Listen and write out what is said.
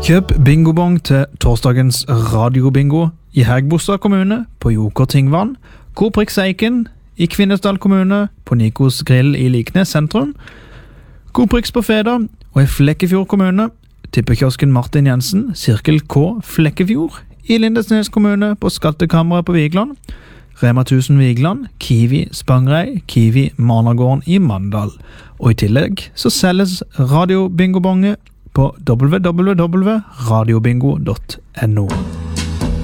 Kjøp bingobong til torsdagens radiobingo i Hægebostad kommune på Joker Tingvann, Koprix Eiken i Kvinesdal kommune på Nikos Grill i Liknes sentrum, Koprix på Feda og i Flekkefjord kommune, tippekiosken Martin Jensen, Sirkel K Flekkefjord i Lindesnes kommune på Skattekammeret på Vigland, Rema 1000 Vigland, Kiwi Spangrei, Kiwi Managården i Mandal. Og i tillegg så selges radiobingobonge på www.radiobingo.no.